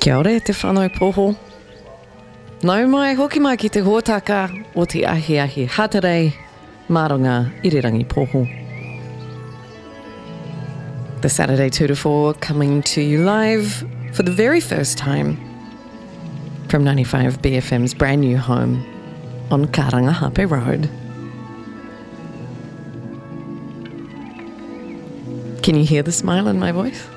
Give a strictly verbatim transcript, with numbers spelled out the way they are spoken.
Kia ora te whanau poho. Nau mai hoki mai ki te hōtaka o te ahi ahi hatarei Marunga Irirangi Poho. The Saturday two to four coming to you live for the very first time from ninety-five B F M's brand new home on Karangahape Road. Can you hear the smile in my voice?